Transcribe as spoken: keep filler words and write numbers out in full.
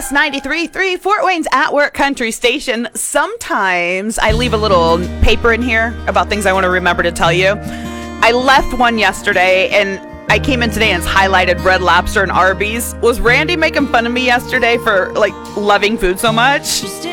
S ninety-three point three, Fort Wayne's At Work Country Station. Sometimes I leave a little paper in here about things I want to remember to tell you. I left one yesterday, and I came in today and it's highlighted Red Lobster and Arby's. Was Randy making fun of me yesterday for, like, loving food so much?